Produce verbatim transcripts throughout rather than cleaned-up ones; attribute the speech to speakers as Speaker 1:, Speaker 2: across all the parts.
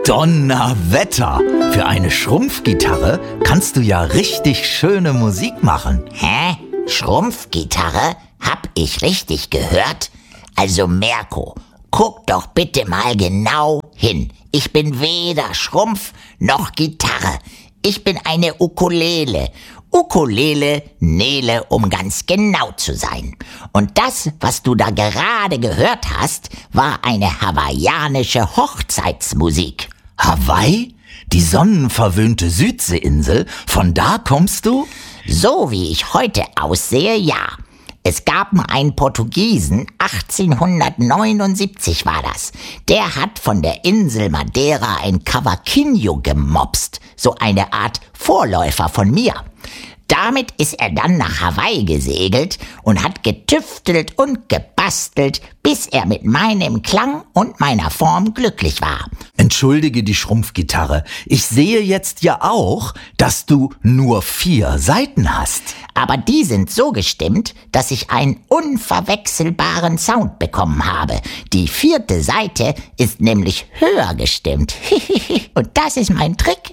Speaker 1: Donnerwetter! Für eine Schrumpfgitarre kannst du ja richtig schöne Musik machen.
Speaker 2: Hä? Schrumpfgitarre? Hab ich richtig gehört? Also Mirko, guck doch bitte mal genau hin. Ich bin weder Schrumpf noch Gitarre. Ich bin eine Ukulele. Ukulele, Nele, um ganz genau zu sein. Und das, was du da gerade gehört hast, war eine hawaiianische Hochzeitsmusik.
Speaker 1: Hawaii? Die sonnenverwöhnte Südseeinsel? Von da kommst du?
Speaker 2: So wie ich heute aussehe, ja. Es gab mal einen Portugiesen, achtzehnhundertneunundsiebzig war das. Der hat von der Insel Madeira ein Cavaquinho gemopst, so eine Art Vorläufer von mir. Damit ist er dann nach Hawaii gesegelt und hat getüftelt und gebastelt, bis er mit meinem Klang und meiner Form glücklich war.
Speaker 1: Entschuldige die Schrumpfgitarre, ich sehe jetzt ja auch, dass du nur vier Saiten hast.
Speaker 2: Aber die sind so gestimmt, dass ich einen unverwechselbaren Sound bekommen habe. Die vierte Saite ist nämlich höher gestimmt. Und das ist mein Trick.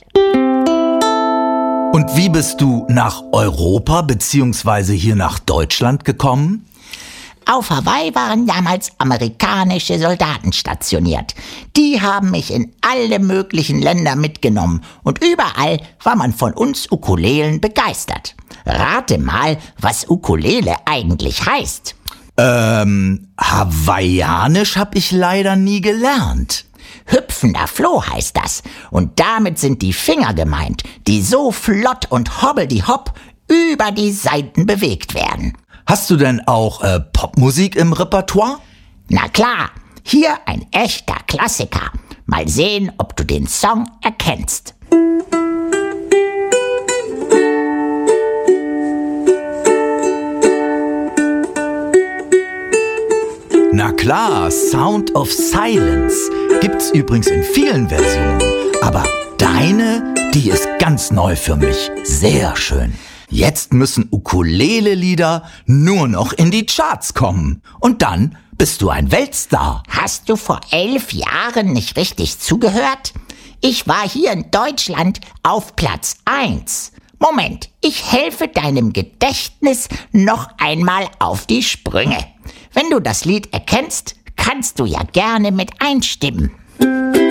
Speaker 1: Und wie bist du nach Europa bzw. hier nach Deutschland gekommen?
Speaker 2: Auf Hawaii waren damals amerikanische Soldaten stationiert. Die haben mich in alle möglichen Länder mitgenommen und überall war man von uns Ukulelen begeistert. Rate mal, was Ukulele eigentlich heißt.
Speaker 1: Ähm, hawaiianisch hab ich leider nie gelernt.
Speaker 2: Hüpfender Floh heißt das. Und damit sind die Finger gemeint, die so flott und hobbeldi-hopp über die Saiten bewegt werden.
Speaker 1: Hast du denn auch äh, Popmusik im Repertoire?
Speaker 2: Na klar, hier ein echter Klassiker. Mal sehen, ob du den Song erkennst.
Speaker 1: Na klar, Sound of Silence gibt's übrigens in vielen Versionen. Aber deine, die ist ganz neu für mich. Sehr schön. Jetzt müssen Ukulele-Lieder nur noch in die Charts kommen. Und dann bist du ein Weltstar.
Speaker 2: Hast du vor elf Jahren nicht richtig zugehört? Ich war hier in Deutschland auf Platz eins. Moment, ich helfe deinem Gedächtnis noch einmal auf die Sprünge. Wenn du das Lied erkennst, kannst du ja gerne mit einstimmen.